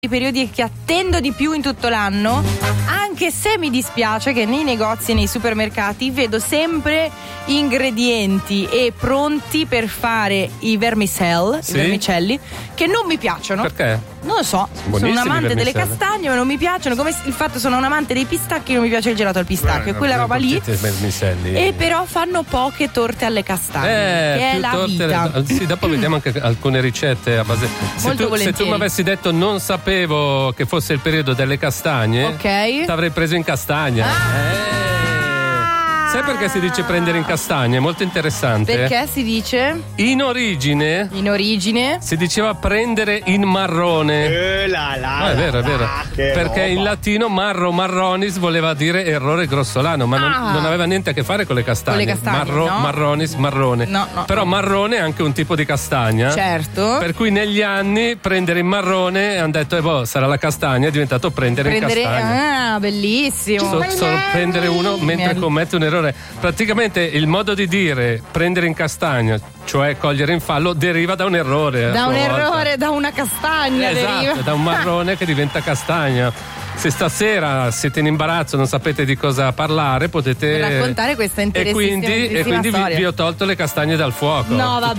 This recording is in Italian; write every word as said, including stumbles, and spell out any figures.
i periodi che attendo di più in tutto l'anno, anche se mi dispiace che nei negozi e nei supermercati vedo sempre ingredienti e pronti per fare i vermicelle, sì? i vermicelli, che non mi piacciono. Perché? Non lo so, sono un amante delle castagne ma non mi piacciono, come il fatto sono un amante dei pistacchi, non mi piace il gelato al pistacchio, Beh, quella roba lì. Vermicelli. E però fanno poche torte alle castagne, eh, che è la torte, vita. Sì, dopo vediamo anche alcune ricette a base. Se Molto tu, se tu mi avessi detto non sapevo che fosse il periodo delle castagne, ok, t'avrei preso in castagna. Ah. Eh. Sai perché si dice prendere in castagna? È molto interessante. Perché si dice? In origine. In origine? Si diceva prendere in marrone. Eh, la, la, ah, è vero, è vero. La, perché in latino marro marronis voleva dire errore grossolano, ma non, ah. non aveva niente a che fare con le castagne. Con le castagne, marro, no? Marronis, marrone. No, no, Però no. marrone è anche un tipo di castagna. Certo. Per cui negli anni prendere in marrone hanno detto eh, boh, sarà la castagna, è diventato prendere, prendere in castagna. Ah, bellissimo. So, sorprendere uno mentre commette un errore. Praticamente il modo di dire prendere in castagna, cioè cogliere in fallo, deriva da un errore. Da un volta. errore, da una castagna Esatto, deriva. da un marrone che diventa castagna. Se stasera siete in imbarazzo, non sapete di cosa parlare, potete raccontare questa e quindi, e quindi vi, storia. vi ho tolto le castagne dal fuoco. No, vabbè.